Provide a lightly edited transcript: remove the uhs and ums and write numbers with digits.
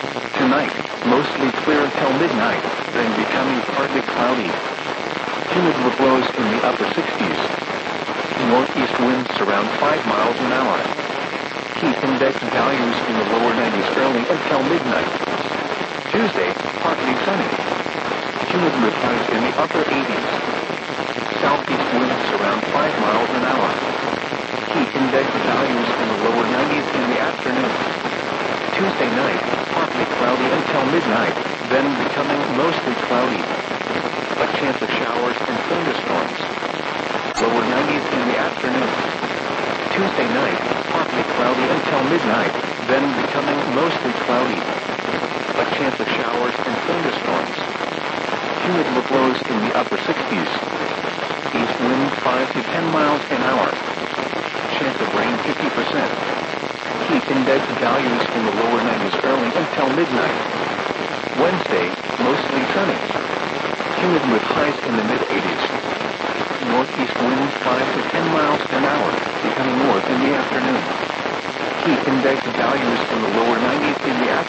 Tonight, mostly clear until midnight, then becoming partly cloudy. Humid with lows in the upper 60s. Northeast winds around 5 miles an hour. Heat index values in the lower 90s early until midnight. Tuesday, partly sunny. Humid with highs in the upper 80s. Southeast winds around 5 miles an hour. Heat index values in the lower 90s in the afternoon. Tuesday night, partly cloudy until midnight, then becoming mostly cloudy. A chance of showers and thunderstorms. Lower 90s in the afternoon. Tuesday night, partly cloudy until midnight, then becoming mostly cloudy. A chance of showers and thunderstorms. Humid with lows in the upper 60s. East wind 5 to 10 miles an hour. Chance of rain 50%. Heat index values in the lower 90s early until midnight. Wednesday, mostly sunny. Humid with highs in the mid-80s. Northeast winds 5 to 10 miles an hour, becoming north in the afternoon. Heat index values in the lower 90s in the